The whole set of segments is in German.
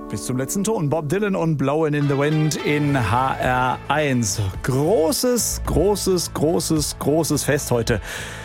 Bis zum letzten Ton. Bob Dylan und Blowin' in the Wind in HR1. Großes Fest heute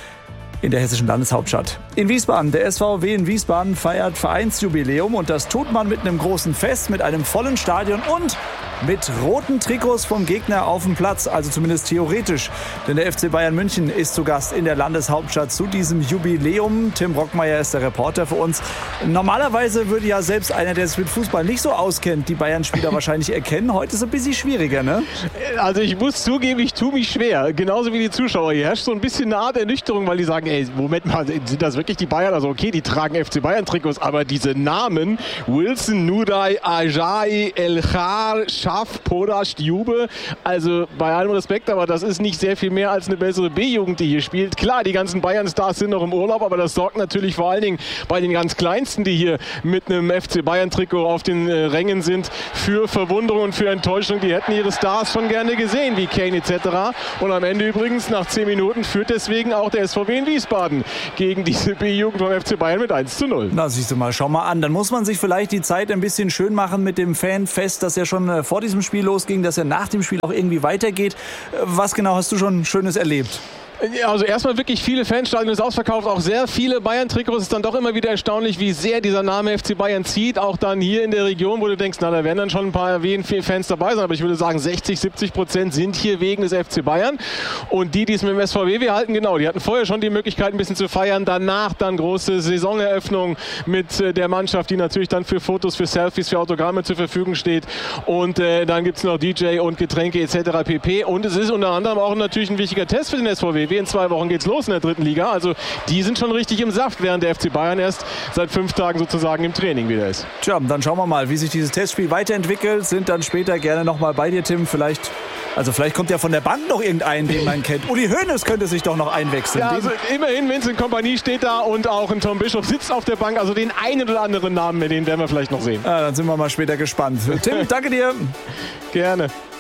in der hessischen Landeshauptstadt. In Wiesbaden, der SVW in Wiesbaden feiert Vereinsjubiläum und das tut man mit einem großen Fest, mit einem vollen Stadion und mit roten Trikots vom Gegner auf dem Platz, also zumindest theoretisch. Denn der FC Bayern München ist zu Gast in der Landeshauptstadt zu diesem Jubiläum. Tim Brockmeier ist der Reporter für uns. Normalerweise würde ja selbst einer, der sich mit Fußball nicht so auskennt, die Bayern-Spieler wahrscheinlich erkennen. Heute ist es ein bisschen schwieriger, ne? Also ich muss zugeben, ich tue mich schwer. Genauso wie die Zuschauer. Hier herrscht so ein bisschen eine Art Ernüchterung, weil die sagen, ey, Moment mal, sind das wirklich die Bayern? Also okay, die tragen FC Bayern-Trikots, aber diese Namen, Wilson, Nuday, Ajay, Elchar, Schaff, Podasch, Jube, also bei allem Respekt, aber das ist nicht sehr viel mehr als eine bessere B-Jugend, die hier spielt. Klar, die ganzen Bayern-Stars sind noch im Urlaub, aber das sorgt natürlich vor allen Dingen bei den ganz Kleinsten, die hier mit einem FC Bayern-Trikot auf den Rängen sind, für Verwunderung und für Enttäuschung. Die hätten ihre Stars schon gerne gesehen, wie Kane etc. Und am Ende übrigens, nach 10 Minuten, führt deswegen auch der SVW in Wiesbaden gegen diese B-Jugend vom FC Bayern mit 1:0. Na, siehst du mal, schau mal an. Dann muss man sich vielleicht die Zeit ein bisschen schön machen mit dem Fanfest, das ja schon vor diesem Spiel losging, das ja nach dem Spiel auch irgendwie weitergeht. Was genau hast du schon Schönes erlebt? Also erstmal wirklich viele Fanstadien ist ausverkauft, auch sehr viele Bayern-Trikots. Ist dann doch immer wieder erstaunlich, wie sehr dieser Name FC Bayern zieht. Auch dann hier in der Region, wo du denkst, na, da werden dann schon ein paar Fans dabei sein. Aber ich würde sagen, 60-70% sind hier wegen des FC Bayern. Und die es mit dem SVW halten, genau, die hatten vorher schon die Möglichkeit, ein bisschen zu feiern. Danach dann große Saisoneröffnung mit der Mannschaft, die natürlich dann für Fotos, für Selfies, für Autogramme zur Verfügung steht. Und dann gibt es noch DJ und Getränke etc. pp. Und es ist unter anderem auch natürlich ein wichtiger Test für den SVW. In 2 Wochen geht's los in der 3. Liga. Also die sind schon richtig im Saft, während der FC Bayern erst seit 5 Tagen sozusagen im Training wieder ist. Tja, dann schauen wir mal, wie sich dieses Testspiel weiterentwickelt. Sind dann später gerne noch mal bei dir, Tim. Vielleicht kommt ja von der Bank noch irgendein, den man kennt. Uli Hoeneß könnte sich doch noch einwechseln. Ja, also immerhin, Vincent Kompanie steht da und auch ein Tom Bischof sitzt auf der Bank. Also den einen oder anderen Namen, den werden wir vielleicht noch sehen. Ja, dann sind wir mal später gespannt. Tim, danke dir. Gerne.